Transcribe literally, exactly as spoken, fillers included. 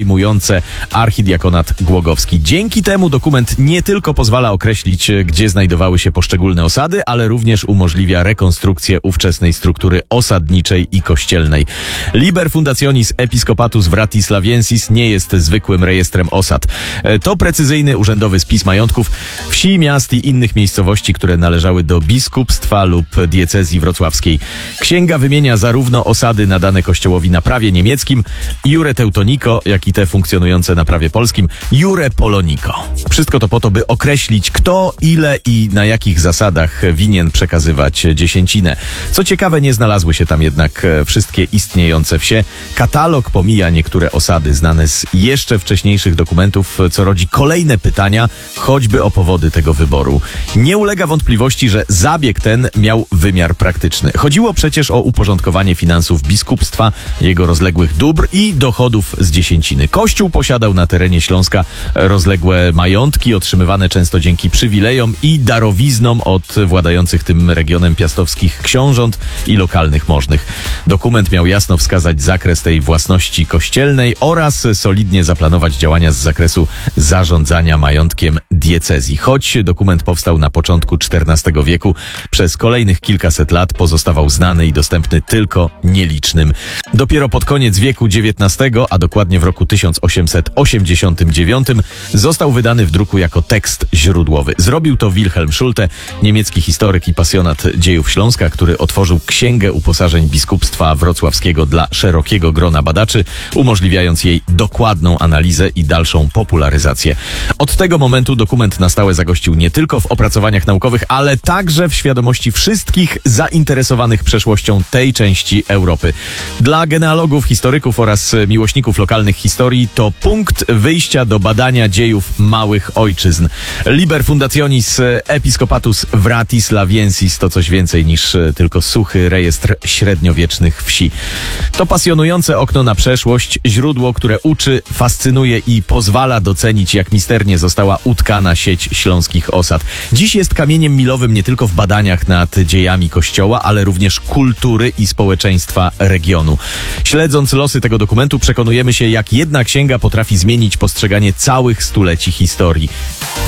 obejmujące archidiakonat głogowski. Dzięki temu dokument nie tylko pozwala określić, gdzie znajdowały się poszczególne osady, ale również umożliwia rekonstrukcję ówczesnej struktury osadniczej i kościelnej. Liber Fundationis Episcopatus Wratislaviensis nie jest zwykłym rejestrem osad. To precyzyjny urzędowy spis majątków wsi, miast i innych miejscowości, które należały do biskupstwa lub diecezji wrocławskiej. Księga wymienia zarówno osady nadane kościołowi na prawie niemieckim, Iure Teutonico, jak i te funkcjonujące na prawie polskim, Iure Polonico. Wszystko to po to, by określić, kto, ile i na jakich zasadach winien przekazywać dziesięcinę. Co ciekawe, nie znalazły się tam jednak wszystkie istniejące wsie. Katalog pomija niektóre osady znane z jeszcze wcześniejszych dokumentów, co rodzi kolejne pytania, choćby o powody tego wyboru. Nie ulega wątpliwości, że zabieg ten miał wymiar praktyczny. Chodziło przecież o uporządkowanie finansów biskupstwa, jego rozległych dóbr i dochodów z dziesięciny. Kościół posiadał na terenie Śląska rozległe majątki, otrzymywane często dzięki przywilejom i darowiznom od władających tym regionem piastowskich książąt i lokalnych możnych. Dokument miał jasno wskazać zakres tej własności kościelnej oraz solidnie zaplanować działania z zakresu zarządzania majątkiem diecezji. Choć dokument powstał na początku czternastego wieku, przez kolejnych kilkaset lat pozostawał znany i dostępny tylko nielicznym. Dopiero pod koniec wieku dziewiętnastego, a dokładnie w roku tysiąc osiemset osiemdziesiątym dziewiątym, został wydany w druku jako tekst źródłowy. Zrobił to Wilhelm Schulte, niemiecki historyk i pasjonat dziejów Śląska, który otworzył księgę uposażeń biskupstwa wrocławskiego dla szerokiego grona badaczy, umożliwiając jej dokładną analizę i dalszą popularyzację. Od tego momentu dokument na stałe zagościł nie tylko w opracowaniach naukowych, ale także w świadomości wszystkich zainteresowanych przeszłością tej części Europy. Dla genealogów, historyków oraz miłośników lokalnych historii to punkt wyjścia do badania dziejów małych ojczyzn. Liber Fundationis Episcopatus Wratislaviensis to coś więcej niż tylko suchy rejestr średniowiecznych wsi. To pasjonujące okno na przeszłość, źródło, które uczy, fascynuje i pozwala docenić, jak misternie została utkana sieć śląskich osad. Dziś jest kamieniem milowym nie tylko w badaniach nad dziejami Kościoła, ale również kultury i społeczeństwa regionu. Śledząc losy tego dokumentu, przekonujemy się, jak jedna księga potrafi zmienić postrzeganie całych stuleci historii.